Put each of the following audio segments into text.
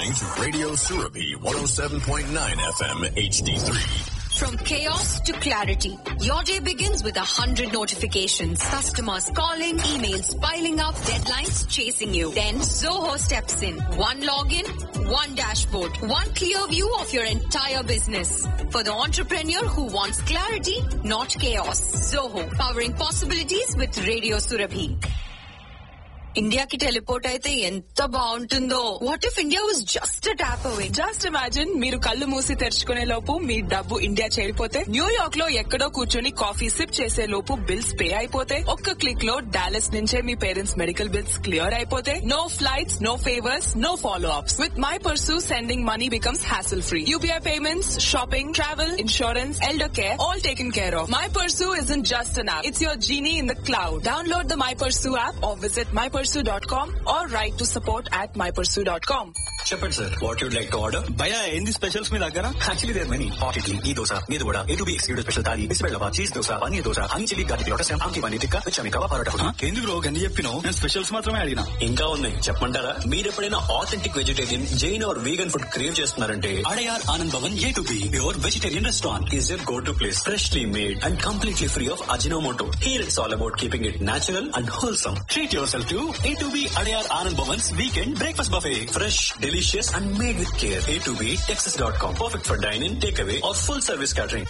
listening to Radio Surabhi 107.9 FM HD3. From chaos to clarity, your day begins with 100 notifications. Customers calling, emails piling up, deadlines chasing you. Then Zoho steps in. One login, one dashboard, one clear view of your entire business. For the entrepreneur who wants clarity, not chaos. Zoho, powering possibilities with Radio Surabhi. ఇండియాకి teleport అయితే ఎంత బాగుంటుందో. What if India was just tap away? Just imagine, మీరు కళ్ళు మూసి తెరుచుకునే లోపు మీ డబ్బు India చేరిపోతే, New York లో ఎక్కడో కూర్చొని కాఫీ సిప్ చేసే లోపు బిల్స్ పే అయిపోతే, ఒక్క క్లిక్ లో డాలస్ నుంచే మీ పేరెంట్స్ మెడికల్ బిల్స్ క్లియర్ అయిపోతే, no flights, no favours, no follow ups. With my pursue, sending money becomes hassle free. UPI payments, shopping, travel, insurance, elder care, all taken care of. My Pursue isn't just an app. It's your genie in the cloud. Download the My Pursue app or visit mypursue.com or write to support@mypursue.com. చెప్పండి sir, what you'd like to order? భయ ఏంది specials మీ దగ్గర? Actually there many. Hot idli, ఈ దోశ, మీద కూడా A2B excluded special thali, బిస్బెల్లవా, cheese dosa, paneer dosa, honey chilli garlic lotus, ఆమ్కి paneer tikka, విచమి kebab parotta. ఏంది bro గన్ని చెప్పినావు? నేను స్పెషల్స్ మాత్రమే అడిగినా. ఇంకా ఉన్నాయి చెప్పమంటారా? మీరు ఎప్పుడైనా authentic vegetarian, Jain are vegan food crave చేస్తున్నారంటే Adyar Anand Bhavan A2B pure vegetarian restaurant is your go to place. Freshly made and completely free of Ajinomoto. Here it's all about keeping it natural and wholesome. Treat your self to A2B Adyar Anand Bhavan's weekend breakfast buffet. Fresh, delicious and made with care. A2B Texas.com. Perfect for dine-in, takeaway or full service catering.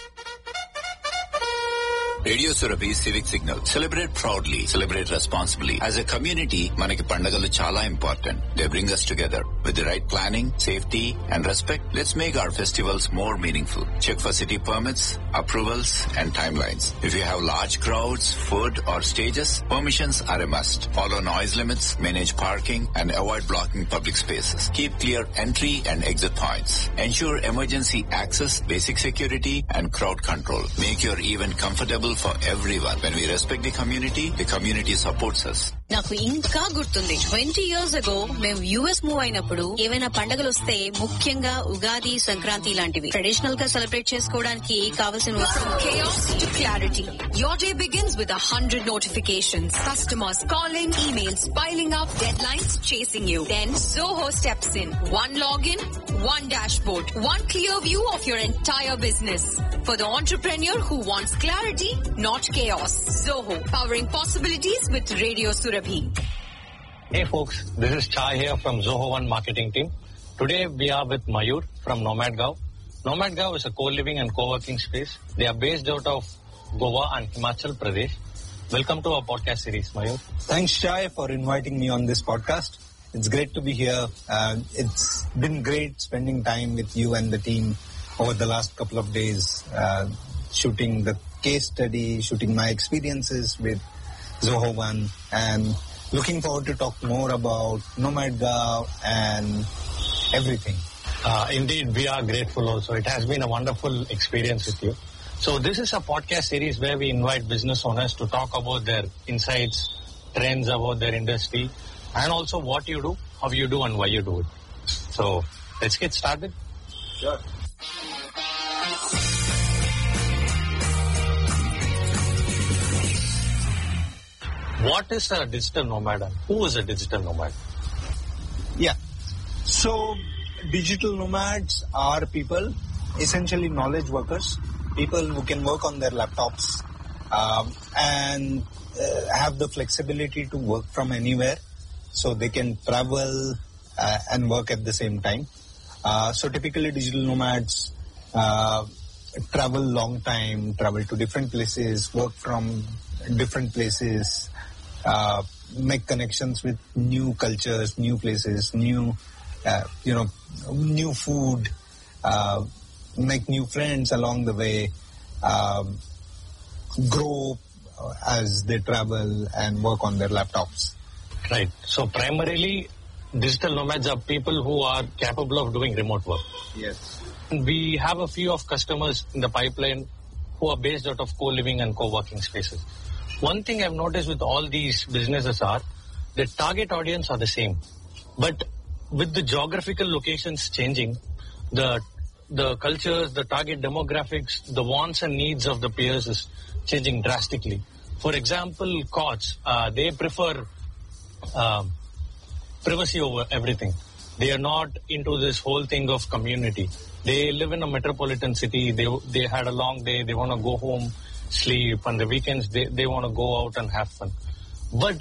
Radio Surabhi civic signal. Celebrate proudly, celebrate responsibly. As a community మనకి పండుగలు చాలా important. They bring us together. With the right planning, safety and respect, let's make our festivals more meaningful. Check for city permits, approvals and timelines. If you have large crowds, food or stages, permissions are a must. Follow noise limits, manage parking and avoid blocking public spaces. Keep clear entry and exit points. Ensure emergency access, basic security and crowd control. Make your event comfortable for everyone. When we respect the community supports us. నాకు ఇంకా గుర్తుంది, 20 years ago మేము US move అయినప్పుడు ఏవైనా పండుగలు వస్తే, ముఖ్యంగా ఉగాది, సంక్రాంతి లాంటివి ట్రెడిషనల్ గా సెలబ్రేట్ చేసుకోవడానికి కావాల్సిన chaos to clarity. Your day begins with 100 notifications. Customers calling, emails piling up, deadlines chasing you. Then Zoho steps in. One login, one dashboard, one clear view of your entire business. For the entrepreneur who wants clarity, not chaos. Zoho, powering possibilities with Radio Surabhi. Hey folks, this is Chai here from Zoho One marketing team. Today we are with Mayur from NomadGav. NomadGav is a co-living and co-working space. They are based out of Goa and Himachal Pradesh. Welcome to our podcast series, Mayur. Thanks, Chai, for inviting me on this podcast. It's great to be here. It's been great spending time with you and the team over the last couple of days, shooting the case study, shooting my experiences with Zoho One, and looking forward to talk more about NomadGav and everything. Indeed, we are grateful also. It has been a wonderful experience with you. So this is a podcast series where we invite business owners to talk about their insights, trends about their industry, and also what you do, how you do, and why you do it. So let's get started. Sure. What is a digital nomad and who is a digital nomad? Yeah. So digital nomads are people, essentially knowledge workers, people who can work on their laptops and have the flexibility to work from anywhere, so they can travel and work at the same time. So typically digital nomads travel long time, travel to different places, work from different places, make connections with new cultures, new places, new food, make new friends along the way, grow as they travel and work on their laptops. Right. So primarily, digital nomads are people who are capable of doing remote work. Yes. We have a few of customers in the pipeline who are based out of co-living and co-working spaces. One thing I've noticed with all these businesses are the target audience are the same. But with the geographical locations changing, the cultures, the target demographics, the wants and needs of the peers is changing drastically. For example, Cots, they prefer privacy over everything. They are not into this whole thing of community. They live in a metropolitan city. They had a long day. They want to go home, sleep. On the weekends, they want to go out and have fun. But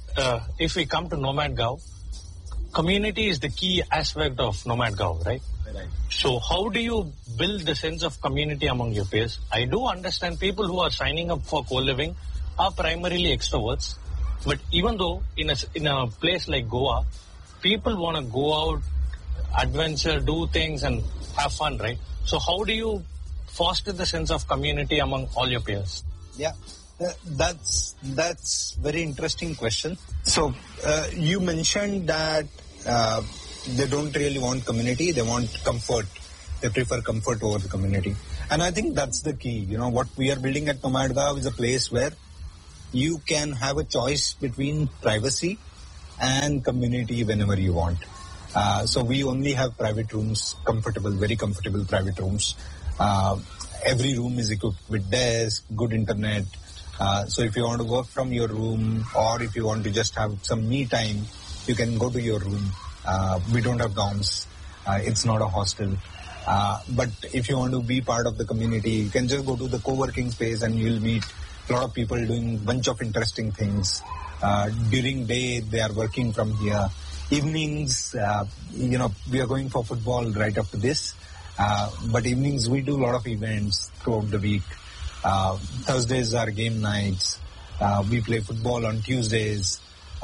if we come to NomadGov, community is the key aspect of NomadGov, right? Right. So how do you build the sense of community among your peers? I do understand people who are signing up for co-living are primarily extroverts. But even though in a place like Goa, people want to go out, adventure, do things and have fun, right? So how do you foster the sense of community among all your peers? Yeah, that's very interesting question. So you mentioned that they don't really want community, they want comfort. They prefer comfort over the community. And I think that's the key. You know, what we are building at NomadGov is a place where you can have a choice between privacy and community whenever you want. So we only have private rooms, very comfortable private rooms. Every room is equipped with desk, good internet. So if you want to work from your room or if you want to just have some me time, you can go to your room. We don't have dorms. It's not a hostel. But if you want to be part of the community, you can just go to the co-working space and you'll meet a lot of people doing a bunch of interesting things. During day, they are working from here. Evenings, we are going for football right after this. But evenings, we do a lot of events throughout the week. Thursdays are game nights. We play football on Tuesdays.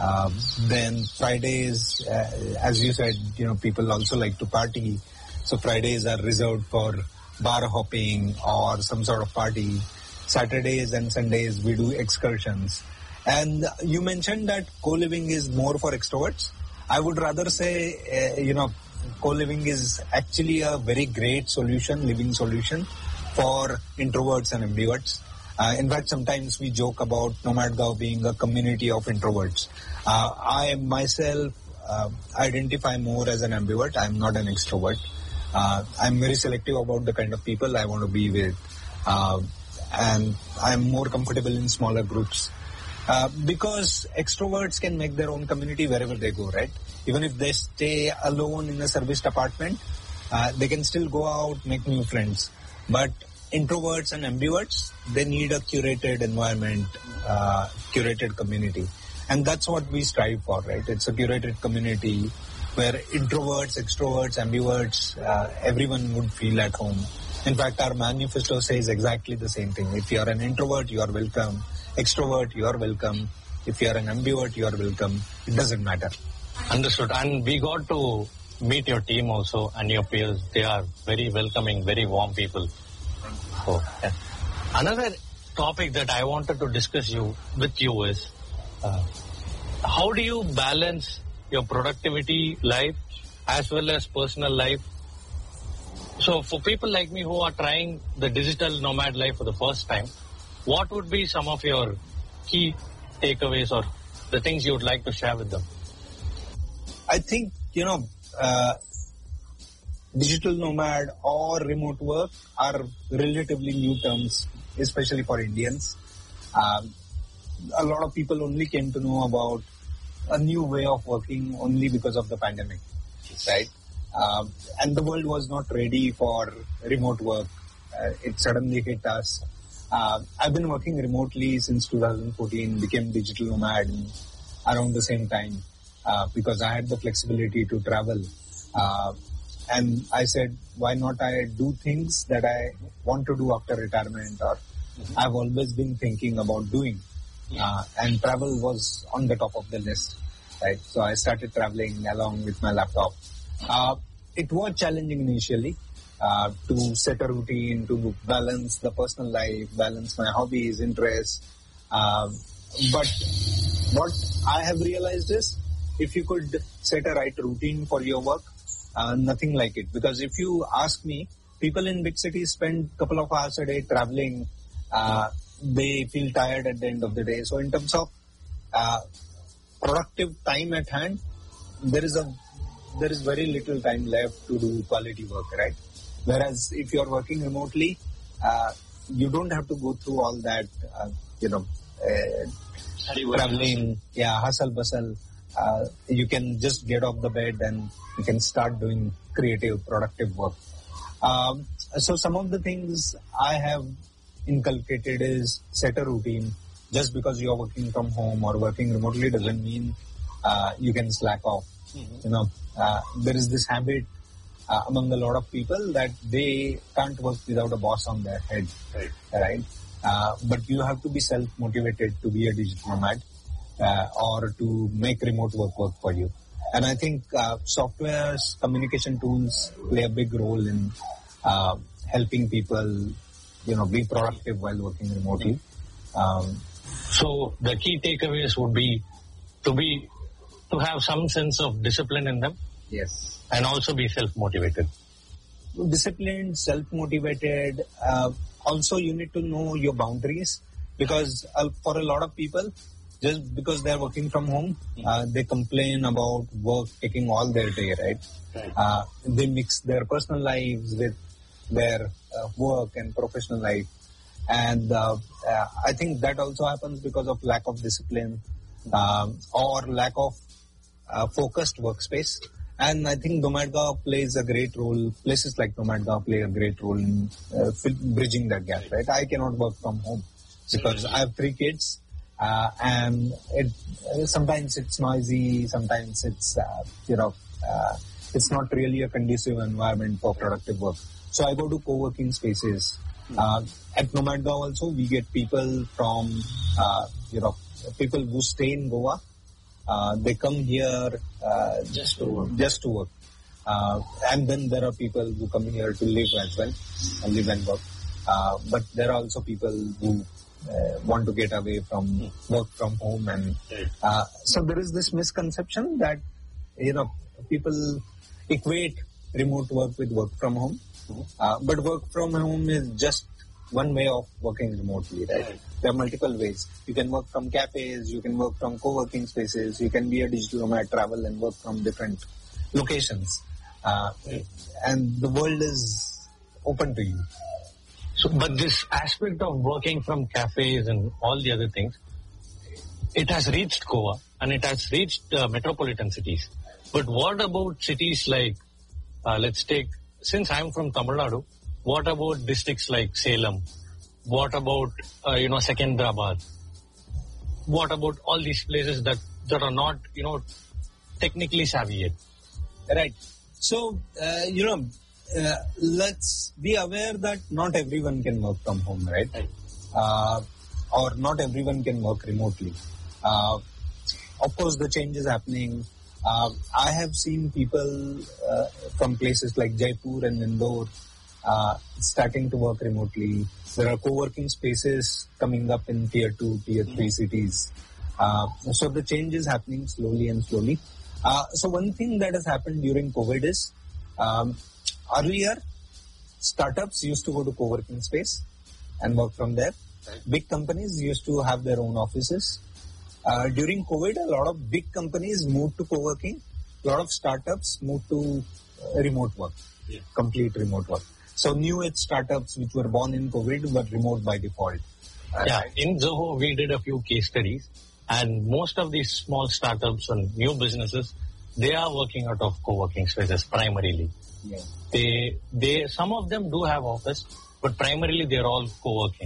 Then Fridays, as you said, people also like to party. So Fridays are reserved for bar hopping or some sort of party. Saturdays and Sundays, we do excursions. And you mentioned that co-living is more for extroverts. I would rather say, co-living is actually a very great living solution for introverts and ambiverts. In fact, sometimes we joke about NomadGov being a community of introverts. I myself identify more as an ambivert. I'm not an extrovert. I'm very selective about the kind of people I want to be with. And I'm more comfortable in smaller groups. Because extroverts can make their own community wherever they go, right? Even if they stay alone in a serviced apartment, they can still go out, make new friends. But introverts and ambiverts, they need a curated environment, curated community. And that's what we strive for, right? It's a curated community where introverts, extroverts, ambiverts, everyone would feel at home. In fact, our manifesto says exactly the same thing. If you are an introvert, you are welcome. Extrovert, you are welcome. If you are an ambivert, you are welcome. It doesn't matter. Understood. And we got to meet your team also and your peers. They are very welcoming, very warm people. So, yeah. Another topic that I wanted to discuss with you is how do you balance your productivity life as well as personal life? So for people like me who are trying the digital nomad life for the first time, what would be some of your key takeaways or the things you would like to share with them? I think, digital nomad or remote work are relatively new terms, especially for Indians. A lot of people only came to know about a new way of working only because of the pandemic, right? And the world was not ready for remote work. It suddenly hit us. I've been working remotely since 2014, became digital nomad around the same time because I had the flexibility to travel. And I said, why not I do things that I want to do after retirement or I've always been thinking about doing. And travel was on the top of the list, right? So I started traveling along with my laptop. It was challenging initially to set a routine, to balance the personal life, balance my hobbies, interests. But what I have realized is if you could set a right routine for your work, nothing like it. Because if you ask me, people in big cities spend a couple of hours a day traveling. They feel tired at the end of the day. So in terms of productive time at hand, there is very little time left to do quality work, right? Whereas if you are working remotely, you don't have to go through all that, traveling, hustle bustle. you can just get off the bed and you can start doing creative, productive work. So some of the things I have inculcated is set a routine. Just because you are working from home or working remotely doesn't mean you can slack off. There is this habit among a lot of people that they can't work without a boss on their head, right? But you have to be self-motivated to be a digital nomad or to make remote work for you. And I think software's communication tools play a big role in helping people, be productive while working remotely. So the key takeaways would be to have some sense of discipline in them. Yes. And also be self-motivated. Disciplined, self-motivated. Also, you need to know your boundaries, because for a lot of people, just because they're working from home, they complain about work taking all their day, right? They mix their personal lives with their work and professional life. And I think that also happens because of lack of discipline or lack of focused workspace. And I think Nomadgaon plays a great role. Places like Nomadgaon play a great role in bridging that gap, right? I cannot work from home because I have 3 kids. And sometimes it's noisy, sometimes it's, it's not really a conducive environment for productive work. So I go to co-working spaces. At Nomadgaon also, we get people from, people who stay in Goa. They come here just to work. And then there are people who come here to live as well, live and work. But there are also people who want to get away from work from home. And so there is this misconception that, people equate remote work with work from home. But work from home is just one way of working remotely, right? There are multiple ways. You can work from cafes, you can work from co-working spaces, you can be a digital nomad, travel and work from different locations. And the world is open to you. So, but this aspect of working from cafes and all the other things, it has reached Goa and it has reached metropolitan cities. But what about cities like, since I'm from Tamil Nadu, what about districts like Salem? What about, Secunderabad? What about all these places that are not, technically savvy yet? Right. So, let's be aware that not everyone can work from home, right? Or not everyone can work remotely. Of course, the change is happening. I have seen people from places like Jaipur and Indore starting to work remotely. There are co-working spaces coming up in tier 2, tier 3 cities. So the change is happening slowly and slowly. So one thing that has happened during COVID is earlier startups used to go to co-working space and work from there. Big companies used to have their own offices. During COVID, a lot of big companies moved to co-working. A lot of startups moved to remote work, complete remote work. So new age startups which were born in COVID were remote by default. In Zoho, we did a few case studies, and most of these small startups and new businesses, they are working out of co-working spaces primarily. They some of them do have office, but primarily they're all co-working.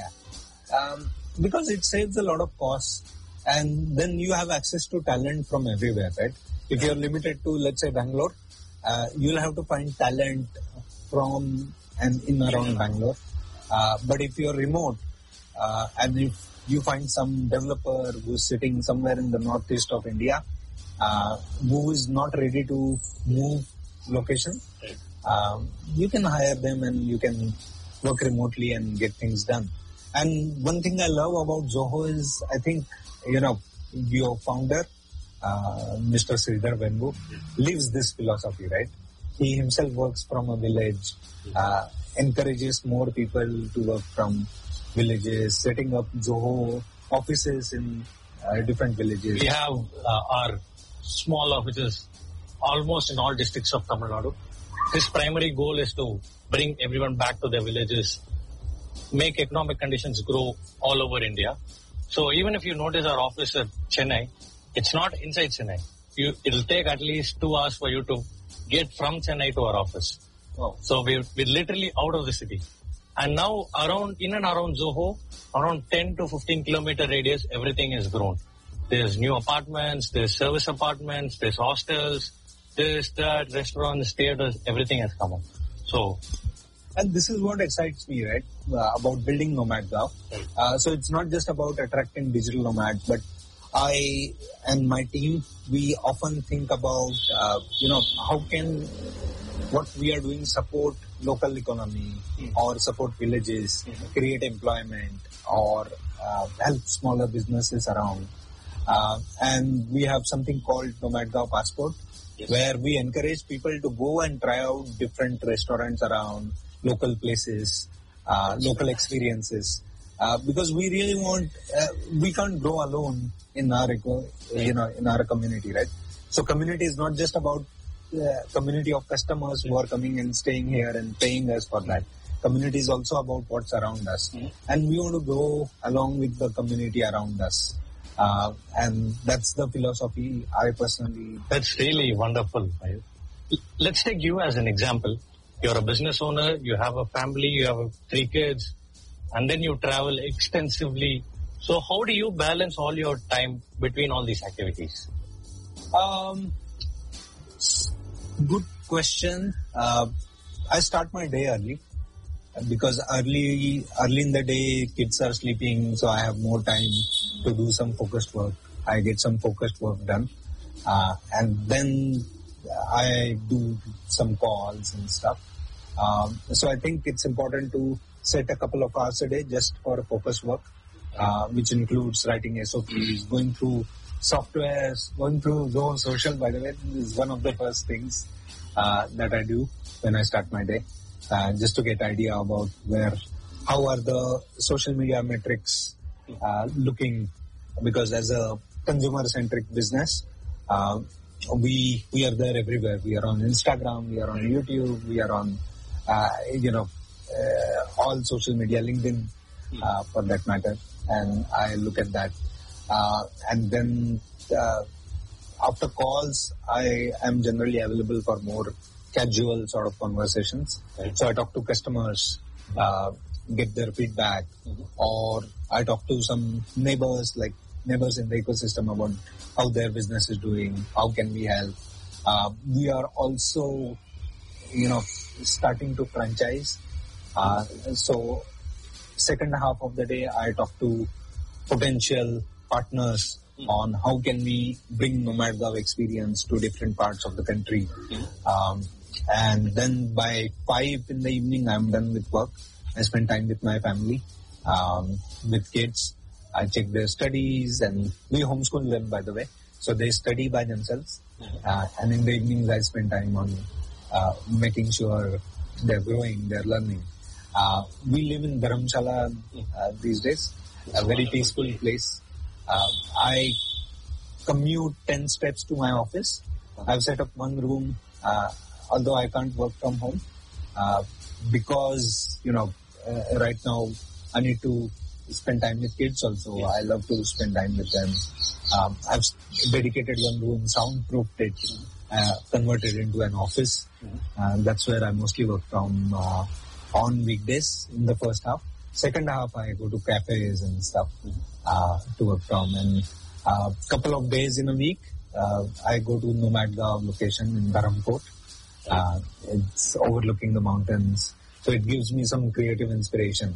Because it saves a lot of costs, and then you have access to talent from everywhere, right? If you're limited to, let's say, Bangalore, you'll have to find talent from and in around Bangalore. But if you're remote, and if you find some developer who's sitting somewhere in the northeast of India, who is not ready to move location, you can hire them and you can work remotely and get things done. And one thing I love about Zoho is, I think, your founder, Mr. Sridhar Vembu, lives this philosophy, right? He himself works from a village, encourages more people to work from villages, setting up Zoho offices in different villages. We have our small offices almost in all districts of Tamil Nadu. His primary goal is to bring everyone back to their villages, make economic conditions grow all over India. So even if you notice our office at Chennai, It's not inside Chennai. It'll take at least 2 hours for you to get from Chennai to our office. Oh. So we're literally out of the city. And now in and around Zoho, around 10 to 15 kilometer radius, everything is grown. There's new apartments, there's service apartments, there's hostels, this, that, restaurants, theaters, everything has come up. So, and this is what excites me, right, about building NomadGao. So it's not just about attracting digital nomads, but I and my team, we often think about, how can what we are doing support local economy or support villages, create employment, or help smaller businesses around. And we have something called NomadGao Passport, where we encourage people to go and try out different restaurants around, local places, local experiences, because we really want, we can't grow alone in our, in our community, right? So community is not just about community of customers who are coming and staying here and paying us for that. Community is also about what's around us, and we want to grow along with the community around us. And that's the philosophy I personally. That's really wonderful. Let's take you as an example. You're a business owner, you have a family, you have 3 kids, and then you travel extensively. So how do you balance all your time between all these activities? Good question. I start my day early because early in the day kids are sleeping, so I have more time to do some focused work. I get some focused work done, and then I do some calls and stuff. So I think it's important to set a couple of hours a day just for focused work, which includes writing SOPs, going through softwares, going through Zoho Social, by the way, is one of the first things that I do when I start my day, just to get idea about how are the social media metrics looking, because as a consumer-centric business, we are there everywhere. We are on Instagram, we are on YouTube, we are on, all social media, LinkedIn, for that matter, and I look at that. And then after calls, I am generally available for more casual sort of conversations. Right. So I talk to customers, get their feedback, or I talk to some neighbors in the ecosystem about how their business is doing, how can we help. We are also, starting to franchise. So second half of the day, I talk to potential partners on how can we bring NomadGao experience to different parts of the country. And then by 5 in the evening, I'm done with work. I spend time with my family, with kids. I check their studies, and we homeschool them, by the way. So they study by themselves. And in the evenings, I spend time on making sure they're growing, they're learning. We live in Dharamshala these days, a very peaceful place. I commute 10 steps to my office. I've set up one room, although I can't work from home, because, right now I need to spend time with kids also. I love to spend time with them. I've dedicated one room, soundproofed it, converted into an office. That's where I mostly work from on weekdays in the first half. Second half, I go to cafes and stuff to work from. And a couple of days in a week, I go to NomadGao location in Dharampur. It's overlooking the mountains. So it gives me some creative inspiration.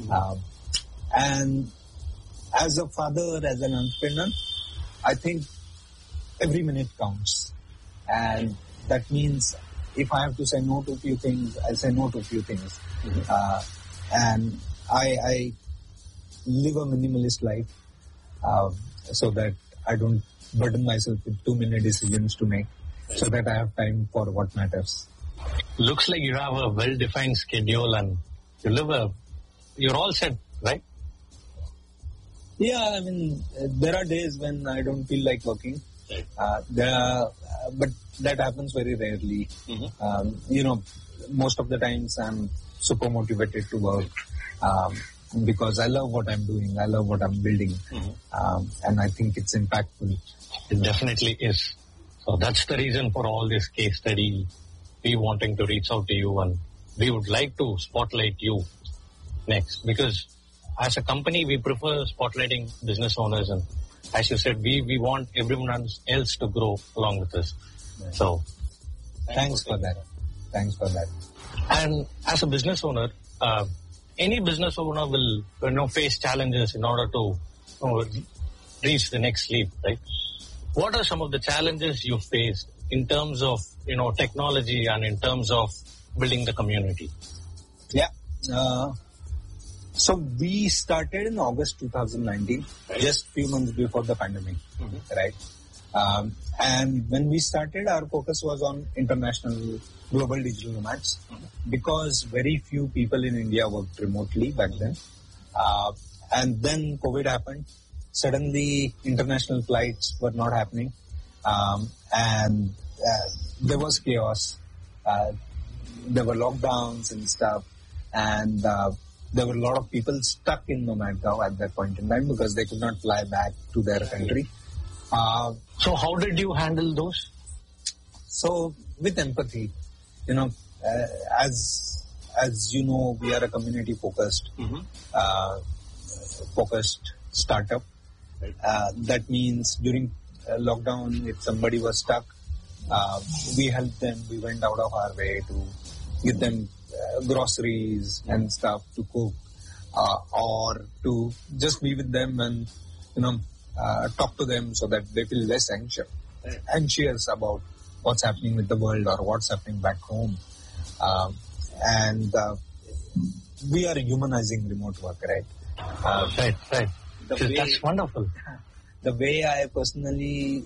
And as a father, as an entrepreneur, I think every minute counts. And that means if I have to say no to a few things, I say no to a few things. And I live a minimalist life so that I don't burden myself with too many decisions to make, so that I have time for what matters. Looks like you have a well-defined schedule and you're all set, right? Yeah, I mean, there are days when I don't feel like working. But that happens very rarely. Most of the times I'm super motivated to work. because I love what I'm doing. I love what I'm building. And I think it's impactful. It definitely is. So that's the reason for all this case study, we wanting to reach out to you, and we would like to spotlight you next, because as a company, we prefer spotlighting business owners, and as you said, we want everyone else to grow along with us. So Thanks for that. And as a business owner, any business owner will face challenges in order to reach the next leap, right? What are some of the challenges you faced in terms of technology and in terms of building the community? Yeah. So we started in August 2019, just few months before the pandemic, right? And when we started, our focus was on international global digital nomads, because very few people in India worked remotely back then. And then COVID happened. Suddenly, international flights were not happening. And there was chaos. There were lockdowns and stuff. And there were a lot of people stuck in Nomadgaon at that point in time because they could not fly back to their country. So how did you handle those? So with empathy, as you know, we are a community focused startup. That means during lockdown, if somebody was stuck, we helped them. We went out of our way to give them groceries and stuff to cook, or to just be with them and talk to them so that they feel less anxious about what's happening with the world or what's happening back home. And we are humanizing remote work, right? Right. That's wonderful. The way I personally,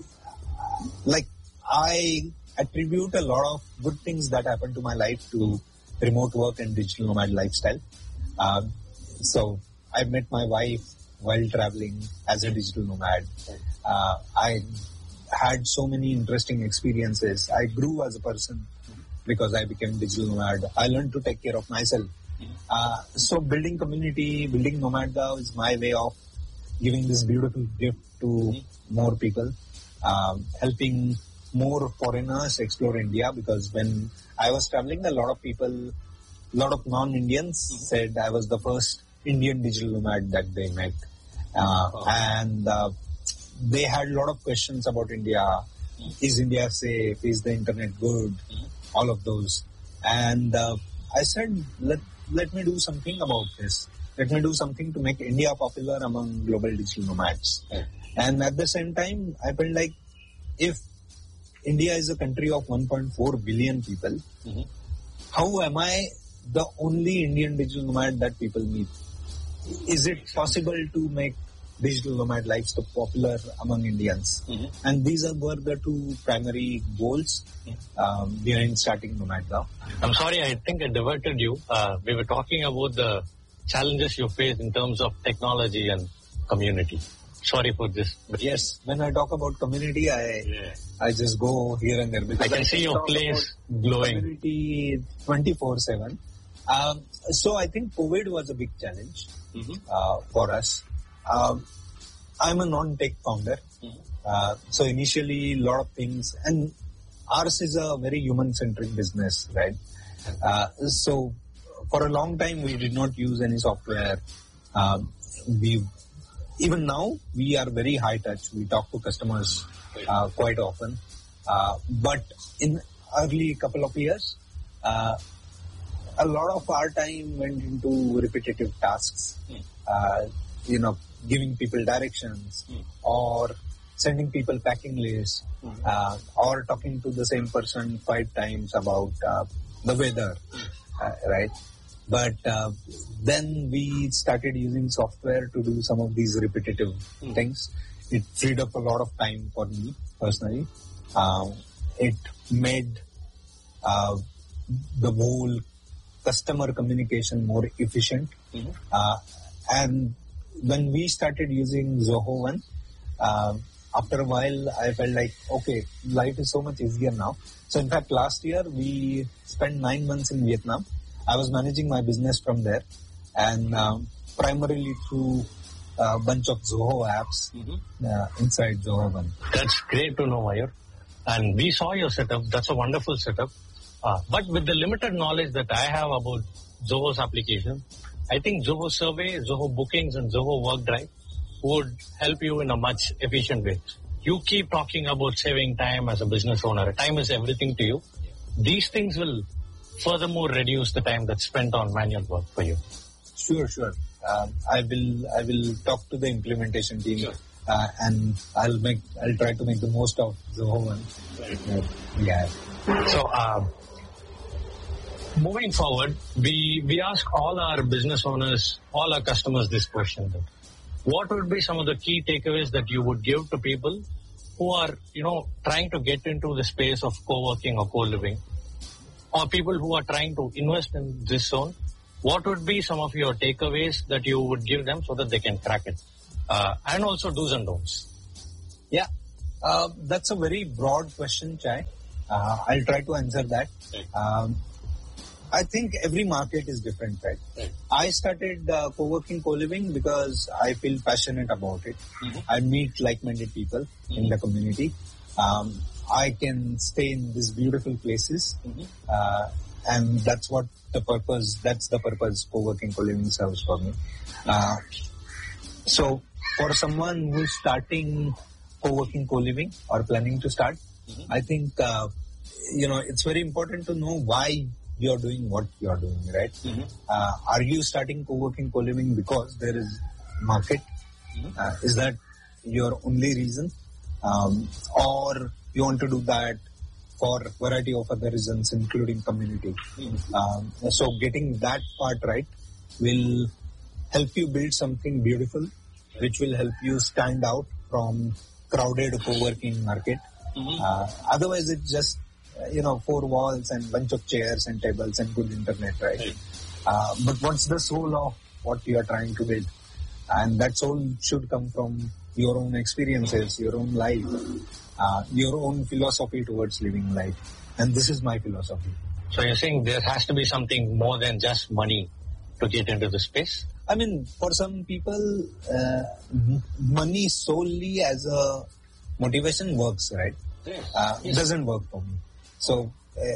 I attribute a lot of good things that happened to my life to remote work and digital nomad lifestyle. So I met my wife while traveling as a digital nomad. I had so many interesting experiences. I grew as a person because I became digital nomad. I learned to take care of myself. So building community, building Nomadgaon is my way of giving this beautiful gift to more people, helping more foreigners explore India, because when I was traveling, a lot of non-Indians said I was the first Indian digital nomad that they met. And they had a lot of questions about India. Is India safe? Is the internet good? All of those. And I said, let me do something about this. Let me do something to make India popular among global digital nomads. And at the same time, I felt like if India is a country of 1.4 billion people, how am I the only Indian digital nomad that people meet? Is it possible to make digital nomad lifestyle popular among Indians? And these were the two primary goals behind starting Nomadgaon. I'm sorry, I think I diverted you. We were talking about the challenges you face in terms of technology and community. Sorry for this. But yes, when I talk about community, I just go here and there. Because I can see your place glowing. Community 24/7. So I think COVID was a big challenge for us. I'm a non-tech founder. So initially, a lot of things, and ours is a very human-centric business, right? So for a long time, we did not use any software. Even now, we are very high touch. We talk to customers quite often. But in early couple of years, a lot of our time went into repetitive tasks. Giving people directions, or sending people packing lists, or talking to the same person 5 times about the weather, right? But then we started using software to do some of these repetitive things. It freed up a lot of time for me personally. It made the whole customer communication more efficient. And when we started using Zoho One, after a while I felt like, okay, life is so much easier now. So in fact, last year we spent 9 months in Vietnam. I was managing my business from there. And primarily through a bunch of Zoho apps inside Zoho One. That's great to know, Mayur. And we saw your setup. That's a wonderful setup. But with the limited knowledge that I have about Zoho's application, I think Zoho Survey, Zoho Bookings, and Zoho Work Drive would help you in a much efficient way. You keep talking about saving time as a business owner. Time is everything to you. These things will furthermore reduce the time that's spent on manual work for you. Sure. I will talk to the implementation team, and I'll try to make the most of Zoho One. Yeah. So, moving forward, we ask all our business owners, all our customers this question: what would be some of the key takeaways that you would give to people who are, trying to get into the space of co-working or co-living, or people who are trying to invest in this zone? What would be some of your takeaways that you would give them so that they can crack it? And also do's and don'ts. Yeah, that's a very broad question, Chai. I'll try to answer that. I think every market is different, right? I started co-working, co-living because I feel passionate about it. I meet like-minded people in the community. I can stay in these beautiful places. And that's the purpose co-working, co-living serves for me. So for someone who's starting co-working, co-living or planning to start, I think, it's very important to know why you're doing what you're doing, right? Are you starting co-working, co-living because there is market? Is that your only reason? Or you want to do that for a variety of other reasons, including community? So getting that part right will help you build something beautiful, which will help you stand out from crowded co-working market. Otherwise, it's just, four walls and bunch of chairs and tables and good internet, right? But what's the soul of what you are trying to build? And that soul should come from your own experiences, your own life, your own philosophy towards living life. And this is my philosophy. So you're saying there has to be something more than just money to get into the space? I mean, for some people, money solely as a motivation works, right? It doesn't work for me. So,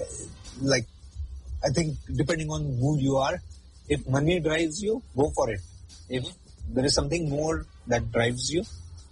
I think depending on who you are, if money drives you, go for it. If there is something more that drives you,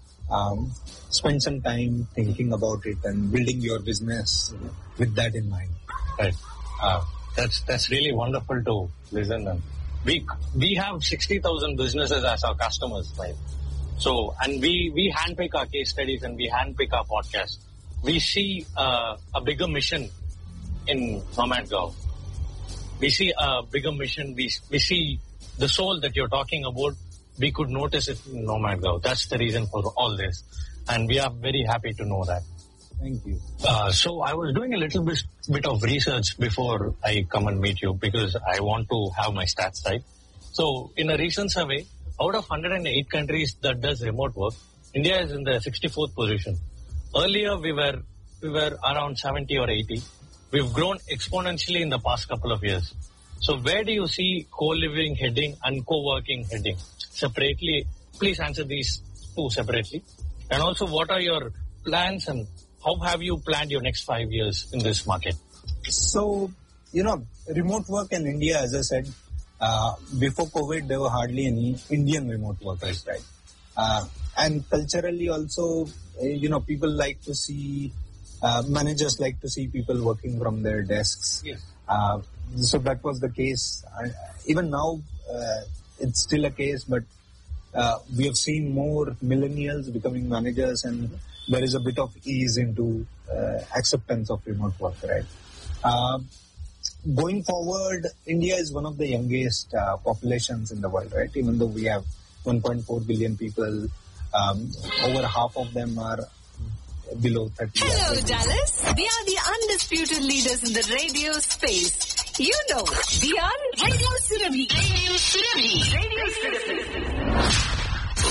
spend some time thinking about it and building your business with that in mind. Right. That's really wonderful to listen. And we have 60,000 businesses as our customers, right? So, and we handpick our case studies and we handpick our podcasts. We see a bigger mission in NomadGov. We see a bigger mission. We see the soul that you're talking about. We could notice it in NomadGov. That's the reason for all this. And we are very happy to know that. Thank you. So I was doing a little bit of research before I come and meet you because I want to have my stats right. So in a recent survey, out of 108 countries that does remote work, India is in the 64th position. Earlier we were around 70 or 80. We've grown exponentially in the past couple of years. So where do you see co-living heading and co-working heading separately? Please answer these two separately. And also, what are your plans and how have you planned your next 5 years in this market? So, remote work in India, as I said, before COVID, there were hardly any Indian remote workers, right? And culturally also, people like to see, managers like to see people working from their desks. Yes. So that was the case. Even now, it's still a case, but we have seen more millennials becoming managers and there is a bit of ease into acceptance of remote work, right? Going forward, India is one of the youngest populations in the world, right? Even though we have 1.4 billion people, over half of them are below 30 years. Hello, Dallas. We are the undisputed leaders in the radio space. You know, we are Radio Surabhi. Radio Surabhi. Radio Surabhi.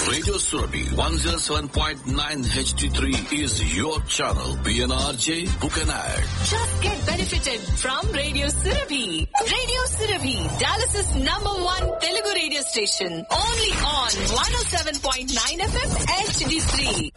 Radio Surabhi 107.9 HD3 is your channel. PNRJ, book an ad. Just get benefited from Radio Surabhi. Radio Surabhi, Dallas's #1 Telugu radio station. Only on 107.9 FM HD3.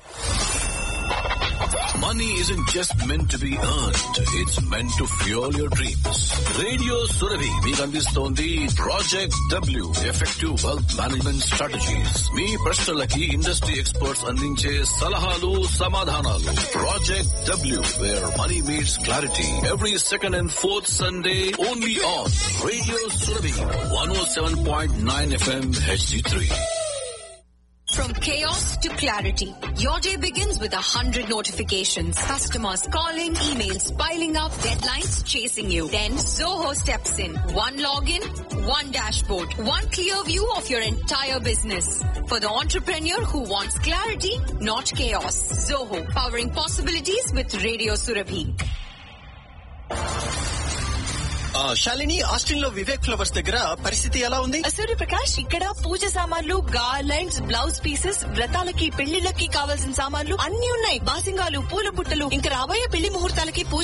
Money isn't just meant to be earned. It's meant to fuel your dreams. Radio Surabhi మీకు అందిస్తోంది project W effective wealth management strategies. మీ ప్రశ్నలకి industry experts అందించే సలహాలు సమాధానాలు. Project W wear money meets clarity. Every second and fourth Sunday only on radio Surabhi 107.9 FM HD3. From chaos to clarity, your day begins with 100 notifications. Customers calling, emails piling up, deadlines chasing you. Then Zoho steps in. One login, one dashboard, one clear view of your entire business. For the entrepreneur who wants clarity, not chaos. Zoho, powering possibilities with Radio Surabhi. Shalini, Austin లో Vivek flowers దగ్గర పరిస్థితి ఎలా ఉంది? సూర్యప్రకాష్, ఇక్కడ పూజ సామాన్లు, garlands, blouse pieces, వ్రతాలకి పెళ్లిళ్ళకి కావాల్సిన సామాన్లు అన్ని ఉన్నాయి. బాసింగాలు, పూల బుట్టలు, ఇంకా రాబోయే పెళ్లి ముహూర్తాలకి పూజ